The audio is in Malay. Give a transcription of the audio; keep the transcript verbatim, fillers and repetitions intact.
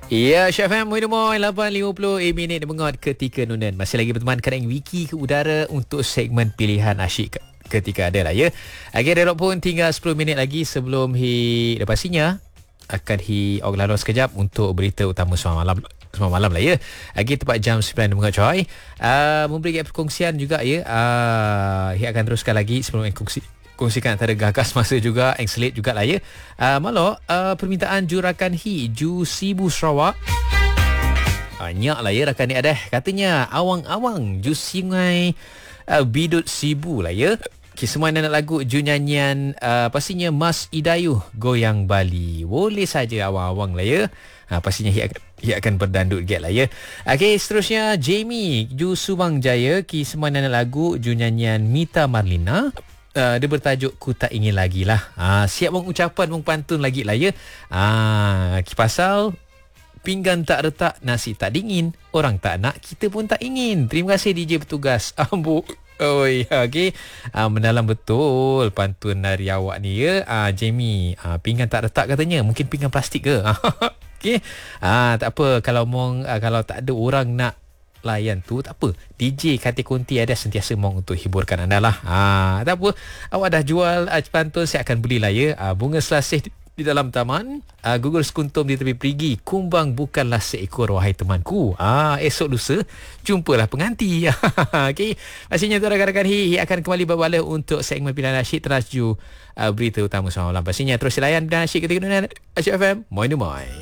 Ya, Chef M, Muida Moy, lapan lima puluh eh, minit mengot ketika nunan. Masih lagi berteman kadang Wiki ke udara untuk segmen pilihan asyik ketika ada lah ya. Okey, dah pun tinggal sepuluh minit lagi sebelum hi dah pastinya akan hi og lalu sekejap untuk berita utama semalam malam. Semalam malam lah ya. Lagi tepat jam sembilan mengot coy. Uh, memberi perkongsian juga ya. Uh, hi akan teruskan lagi sebelum kongsi kongsikan antara gagas masa juga yang selit jugalah ya. Uh, Malo uh, permintaan jurakan hi Ju Sibu Sarawak. Banyak lah ya rakan ni ada. Katanya awang-awang Ju Sungai uh, Bidut Sibu lah ya. Okay, semua nak lagu Ju nyanyian uh, pastinya Mas Idayuh Goyang Bali. Boleh saja awang-awang lah ya. Ha, pastinya hi akan, hi akan berdandut get lah ya. Okey, seterusnya Jamie Ju Subang Jaya. Ki semua nak lagu Ju nyanyian Mita Marlina. Uh, dia bertajuk Ku Tak Ingin Lagi lah. uh, Siap bang ucapan bang pantun lagi lah ya. uh, Pasal pinggan tak retak, nasi tak dingin, orang tak nak, kita pun tak ingin. Terima kasih D J bertugas. Ambu Oi, okey. Uh, mendalam betul pantun dari awak ni ya. uh, Jamie, uh, pinggan tak retak katanya. Mungkin pinggan plastik ke? Okey. uh, Tak apa. Kalau mong, uh, kalau tak ada orang nak layan tu, tak apa, D J Kati Kunti ada sentiasa mau untuk hiburkan anda lah. ha, Tak apa, awak dah jual uh, pantun, saya akan belilah ya. uh, Bunga selasih di, di dalam taman, uh, gugur sekuntum di tepi perigi, kumbang bukanlah seekor wahai temanku. ha, Esok lusa jumpalah penganti. Okey, pastinya tu rakan-rakan hi, hi akan kembali berbalik untuk segmen pilihan asyik teraju uh, berita utama semalam. Pastinya terus layan dan asyik ketika Asyik F M. Moi Moi.